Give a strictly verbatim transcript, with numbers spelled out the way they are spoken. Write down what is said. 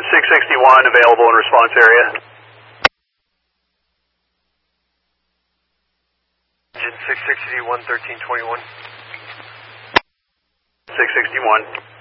six sixty-one available in response area. Engine six sixty-one, thirteen twenty-one. six sixty-one.